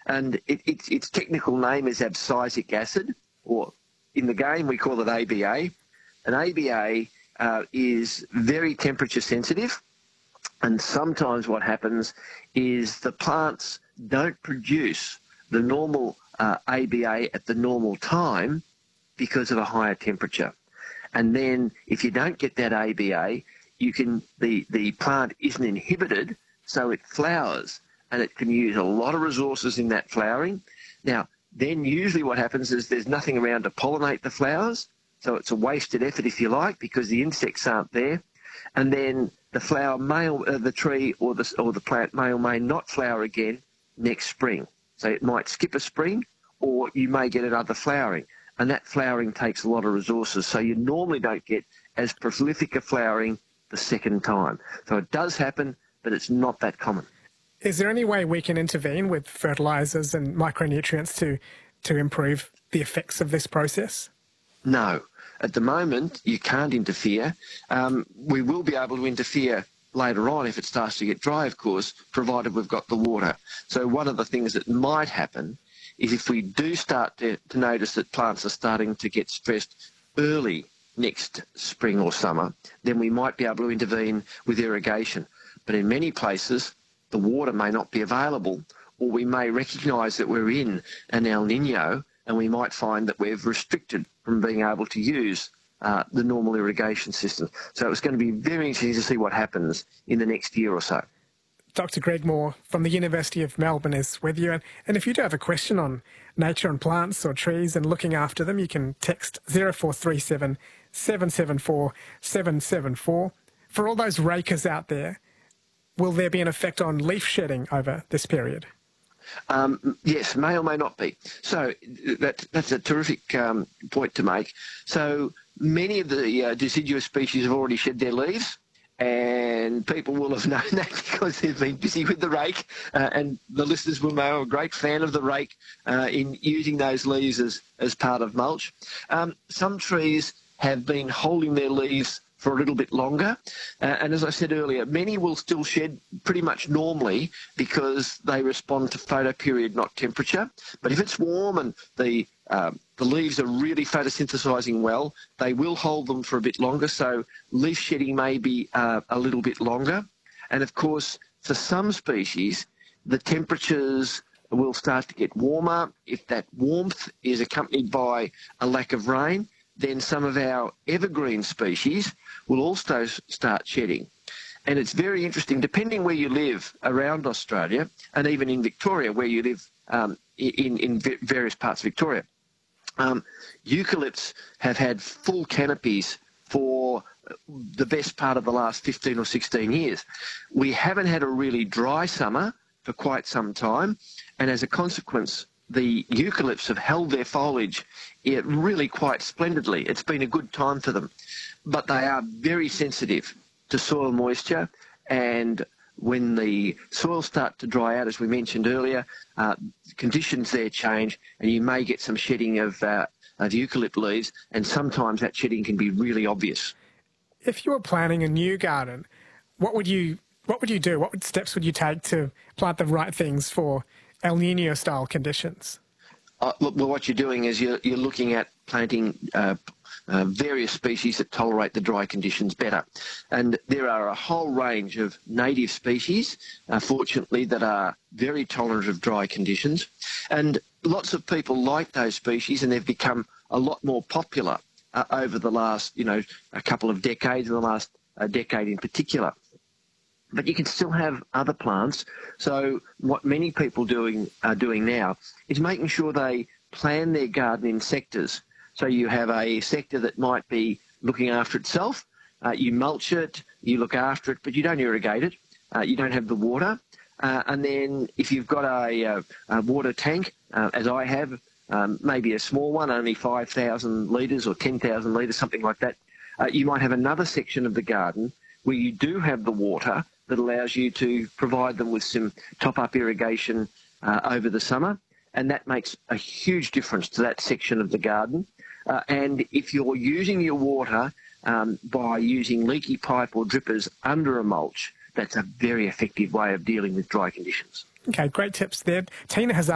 And its technical name is abscisic acid, or in the game we call it ABA. And ABA is very temperature sensitive, and sometimes what happens is the plants don't produce the normal ABA at the normal time because of a higher temperature. And then if you don't get that ABA, the plant isn't inhibited, so it flowers, and it can use a lot of resources in that flowering. Now, then usually what happens is there's nothing around to pollinate the flowers, so it's a wasted effort, if you like, because the insects aren't there. And then the flower the tree or the plant may or may not flower again next spring. So it might skip a spring, or you may get another flowering. And that flowering takes a lot of resources, so you normally don't get as prolific a flowering the second time. So it does happen, but it's not that common. Is there any way we can intervene with fertilisers and micronutrients to improve the effects of this process? No. At the moment, you can't interfere. We will be able to interfere later on if it starts to get dry, of course, provided we've got the water. So one of the things that might happen is if we do start to notice that plants are starting to get stressed early next spring or summer, then we might be able to intervene with irrigation. But in many places, the water may not be available, or we may recognise that we're in an El Nino, and we might find that we've restricted from being able to use the normal irrigation system. So it's going to be very interesting to see what happens in the next year or so. Dr. Greg Moore from the University of Melbourne is with you. And if you do have a question on nature and plants or trees and looking after them, you can text 0437 774 774. For all those rakers out there, will there be an effect on leaf shedding over this period? Yes, may or may not be. So that's a terrific point to make. So many of the deciduous species have already shed their leaves, and people will have known that because they've been busy with the rake, and the listeners will know I'm a great fan of the rake in using those leaves as part of mulch. Some trees have been holding their leaves for a little bit longer, and as I said earlier, many will still shed pretty much normally because they respond to photoperiod, not temperature. But if it's warm and the leaves are really photosynthesizing well, they will hold them for a bit longer, so leaf shedding may be a little bit longer. And of course, for some species, the temperatures will start to get warmer. If that warmth is accompanied by a lack of rain, then some of our evergreen species will also start shedding. And it's very interesting, depending where you live around Australia, and even in Victoria, where you live in various parts of Victoria. Eucalypts have had full canopies for the best part of the last 15 or 16 years. We haven't had a really dry summer for quite some time, and as a consequence, the eucalypts have held their foliage really quite splendidly. It's been a good time for them. But they are very sensitive to soil moisture, and when the soils start to dry out, as we mentioned earlier, conditions there change, and you may get some shedding of eucalypt leaves, and sometimes that shedding can be really obvious. If you were planting a new garden, what would you do? What steps would you take to plant the right things for El Nino-style conditions? Look, well, what you're doing is you're looking at planting various species that tolerate the dry conditions better. And there are a whole range of native species, fortunately, that are very tolerant of dry conditions. And lots of people like those species, and they've become a lot more popular over the last, a couple of decades, and the last decade in particular. But you can still have other plants. So what many people are doing now is making sure they plan their garden in sectors. So you have a sector that might be looking after itself. You mulch it, you look after it, but you don't irrigate it. You don't have the water. And then if you've got a water tank, as I have, maybe a small one, only 5,000 litres or 10,000 litres, something like that, you might have another section of the garden where you do have the water that allows you to provide them with some top-up irrigation over the summer, and that makes a huge difference to that section of the garden. And if you're using your water by using leaky pipe or drippers under a mulch, that's a very effective way of dealing with dry conditions. Okay, great tips there. Tina has